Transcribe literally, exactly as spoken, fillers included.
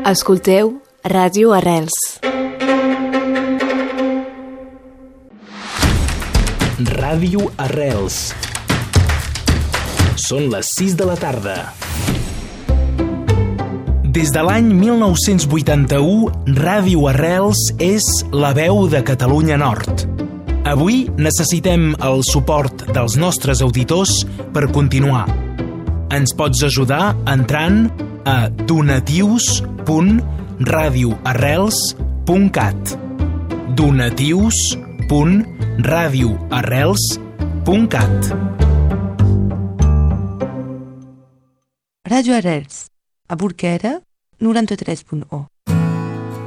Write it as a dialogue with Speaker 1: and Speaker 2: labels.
Speaker 1: Escolteu Ràdio Arrels.
Speaker 2: Ràdio Arrels. Són les sis de la tarda. Des de l'any mil nou-cents vuitanta-u, Ràdio Arrels és la veu de Catalunya Nord. Avui necessitem el suport dels nostres auditors per continuar. Ens pots ajudar entrant a donatius punt radioarrels punt cat donatius punt radioarrels punt cat.
Speaker 3: Ràdio Arrels, a Burquera, noranta-tres punt u.